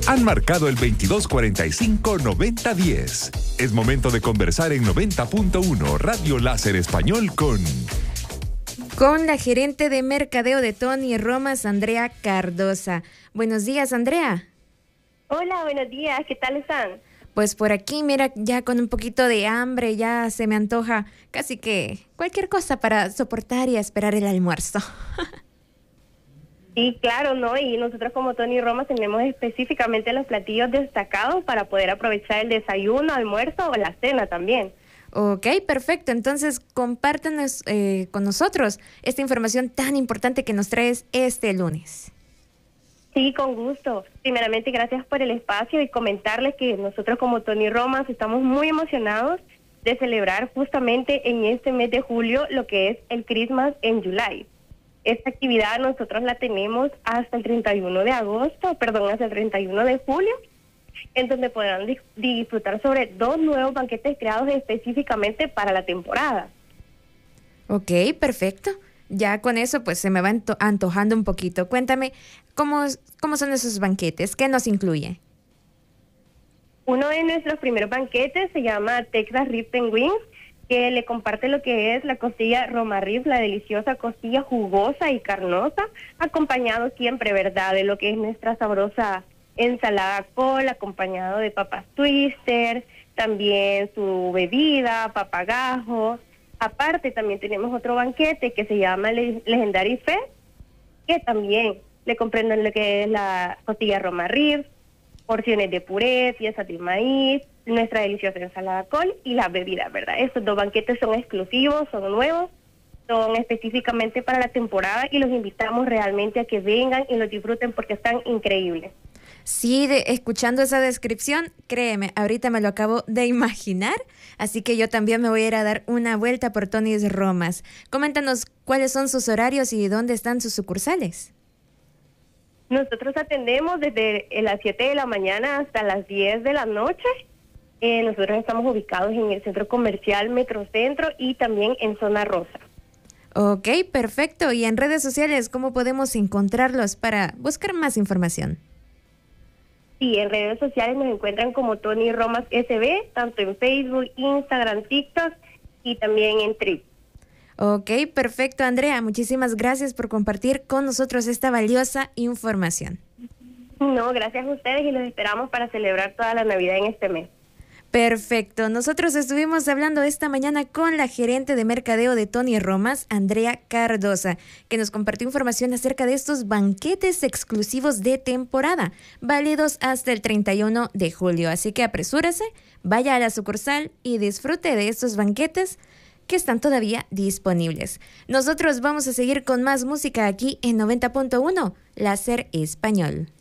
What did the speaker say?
Han marcado el 2245-9010. Es momento de conversar en 90.1 Radio Láser Español con la gerente de mercadeo de Tony Romas, Andrea Cardosa. Buenos días, Andrea. Hola, buenos días. ¿Qué tal están? Pues por aquí, mira, ya con un poquito de hambre, ya se me antoja casi que cualquier cosa para soportar y esperar el almuerzo. Sí, claro, ¿no? Y nosotros como Tony Romas tenemos específicamente los platillos destacados para poder aprovechar el desayuno, almuerzo o la cena también. Ok, perfecto. Entonces, compártanos con nosotros esta información tan importante que nos traes este lunes. Sí, con gusto. Primeramente, gracias por el espacio y comentarles que nosotros como Tony Romas estamos muy emocionados de celebrar justamente en este mes de julio lo que es el Christmas in July. Esta actividad nosotros la tenemos hasta el 31 de julio, en donde podrán disfrutar sobre 2 nuevos banquetes creados específicamente para la temporada. Ok, perfecto. Ya con eso pues se me va antojando un poquito. Cuéntame, ¿cómo son esos banquetes? ¿Qué nos incluye? Uno de nuestros primeros banquetes se llama Texas Ribs and Wings, que le comparte lo que es la costilla Roma Ribs, la deliciosa costilla jugosa y carnosa, acompañado siempre, ¿verdad?, de lo que es nuestra sabrosa ensalada col, acompañado de papas twister, también su bebida, papagajo. Aparte, también tenemos otro banquete que se llama Legendary Fest, que también le comprenden lo que es la costilla Roma Ribs, porciones de puré, piezas de maíz, nuestra deliciosa ensalada col y las bebidas, ¿verdad? Estos 2 banquetes son exclusivos, son nuevos, son específicamente para la temporada y los invitamos realmente a que vengan y los disfruten porque están increíbles. Sí, escuchando esa descripción, créeme, ahorita me lo acabo de imaginar, así que yo también me voy a ir a dar una vuelta por Tony's Romas. Coméntanos cuáles son sus horarios y dónde están sus sucursales. Nosotros atendemos desde las 7 de la mañana hasta las 10 de la noche. Nosotros estamos ubicados en el Centro Comercial Metrocentro y también en Zona Rosa. Ok, perfecto. ¿Y en redes sociales cómo podemos encontrarlos para buscar más información? Sí, en redes sociales nos encuentran como Tony Romas SB, tanto en Facebook, Instagram, TikTok y también en Trip. Ok, perfecto, Andrea. Muchísimas gracias por compartir con nosotros esta valiosa información. No, gracias a ustedes y los esperamos para celebrar toda la Navidad en este mes. Perfecto. Nosotros estuvimos hablando esta mañana con la gerente de mercadeo de Tony Romas, Andrea Cardosa, que nos compartió información acerca de estos banquetes exclusivos de temporada, válidos hasta el 31 de julio. Así que apresúrese, vaya a la sucursal y disfrute de estos banquetes que están todavía disponibles. Nosotros vamos a seguir con más música aquí en 90.1 Láser Español.